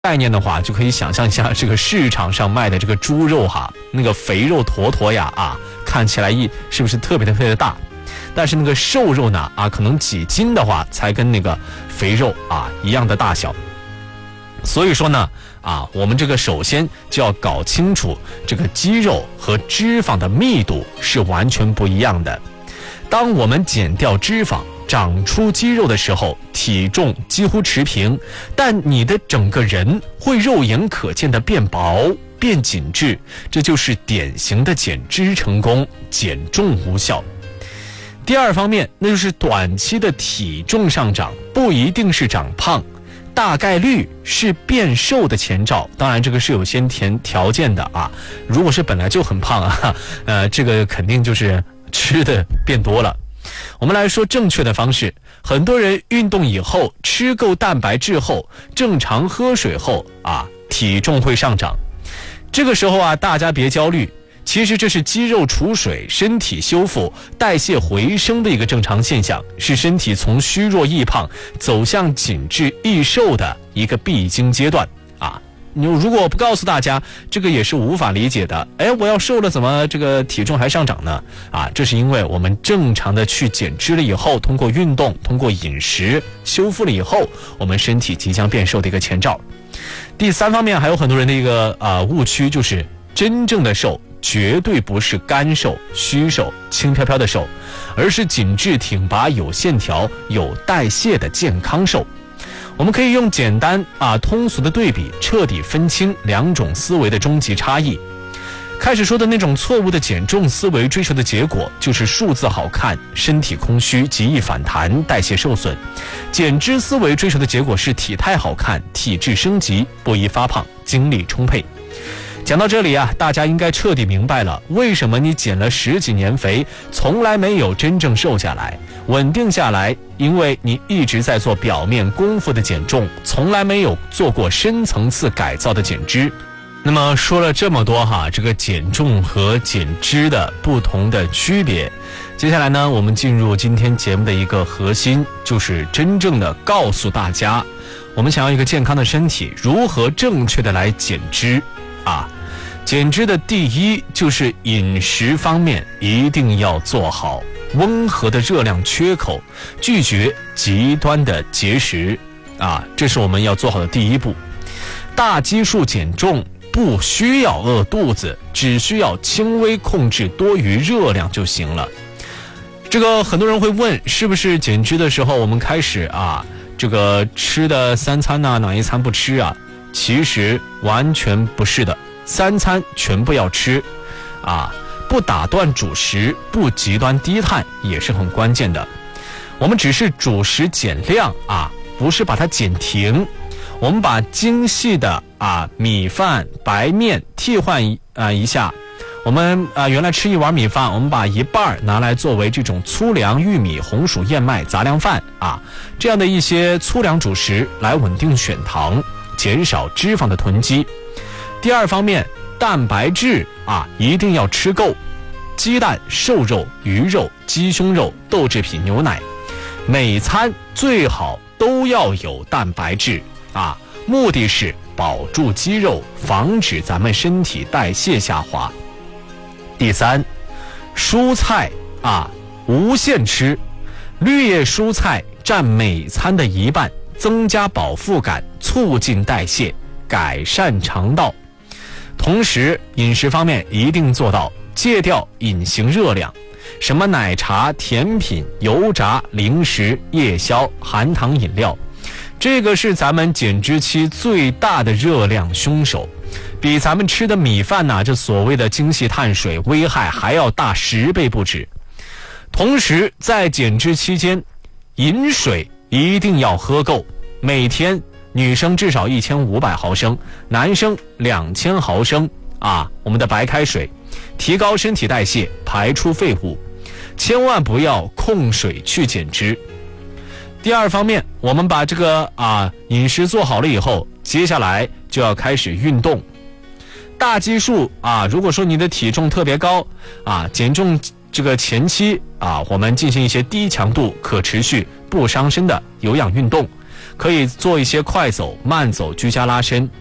概念的话，就可以想象一下这个市场上卖的这个猪肉哈，那个肥肉坨坨呀看起来是不是特别的大？但是那个瘦肉呢可能几斤的话才跟那个肥肉一样的大小。所以说呢我们这个首先就要搞清楚这个肌肉和脂肪的密度是完全不一样的。当我们减掉脂肪长出肌肉的时候，体重几乎持平，但你的整个人会肉眼可见的变薄变紧致，这就是典型的减脂成功，减重无效。第二方面，那就是短期的体重上涨不一定是长胖，大概率是变瘦的前兆。当然这个是有先天条件的如果是本来就很胖这个肯定就是吃的变多了。我们来说正确的方式，很多人运动以后吃够蛋白质后，正常喝水后体重会上涨。这个时候大家别焦虑，其实这是肌肉储水、身体修复、代谢回升的一个正常现象，是身体从虚弱易胖走向紧致易瘦的一个必经阶段你如果不告诉大家，这个也是无法理解的。我要瘦了，怎么这个体重还上涨呢？这是因为我们正常的去减脂了以后，通过运动、通过饮食修复了以后，我们身体即将变瘦的一个前兆。第三方面，还有很多人的一个误区，就是真正的瘦绝对不是干瘦、虚瘦、轻飘飘的瘦，而是紧致挺拔、有线条、有代谢的健康瘦。我们可以用简单通俗的对比，彻底分清两种思维的终极差异。开始说的那种错误的减重思维追求的结果，就是数字好看、身体空虚、极易反弹、代谢受损；减脂思维追求的结果是体态好看、体质升级、不易发胖、精力充沛。讲到这里大家应该彻底明白了，为什么你减了10几年肥，从来没有真正瘦下来、稳定下来，因为你一直在做表面功夫的减重，从来没有做过深层次改造的减脂。那么说了这么多这个减重和减脂的不同的区别，接下来呢，我们进入今天节目的一个核心，就是真正的告诉大家，我们想要一个健康的身体，如何正确的来减脂减脂的第一就是饮食方面一定要做好温和的热量缺口，拒绝极端的节食这是我们要做好的第一步。大基数减重不需要饿肚子，只需要轻微控制多余热量就行了。这个很多人会问，是不是减脂的时候我们开始这个吃的3餐哪一餐不吃其实完全不是的，3餐全部要吃不打断主食，不极端低碳也是很关键的。我们只是主食减量不是把它减停。我们把精细的米饭、白面替换一下。我们原来吃一碗米饭，我们把一半拿来作为这种粗粮、玉米、红薯、燕麦杂粮饭这样的一些粗粮主食来稳定血糖，减少脂肪的囤积。第二方面，蛋白质一定要吃够，鸡蛋、瘦肉、鱼肉、鸡胸肉、豆制品、牛奶，每餐最好都要有蛋白质目的是保住肌肉，防止咱们身体代谢下滑。第三，蔬菜无限吃，绿叶蔬菜占每餐的一半，增加饱腹感，促进代谢，改善肠道。同时饮食方面一定做到戒掉隐形热量，什么奶茶、甜品、油炸、零食、夜宵、含糖饮料，这个是咱们减脂期最大的热量凶手，比咱们吃的米饭这所谓的精细碳水危害还要大10倍不止。同时在减脂期间，饮水一定要喝够，每天女生至少1500毫升，男生2000毫升我们的白开水，提高身体代谢，排出废物，千万不要控水去减脂。第二方面，我们把这个饮食做好了以后，接下来就要开始运动。大基数如果说你的体重特别高减重这个前期我们进行一些低强度、可持续、不伤身的有氧运动， 可以做一些快走、慢走、居家拉伸。